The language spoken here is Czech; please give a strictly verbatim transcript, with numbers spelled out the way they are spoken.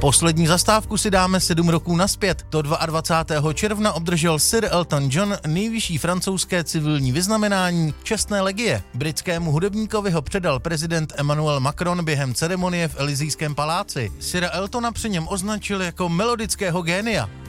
Poslední zastávku si dáme sedm roků nazpět. Do dvacátého druhého června obdržel Sir Elton John nejvyšší francouzské civilní vyznamenání Čestné legie. Britskému hudebníkovi ho předal prezident Emmanuel Macron během ceremonie v Elysijském paláci. Sira Eltona při něm označil jako melodického génia.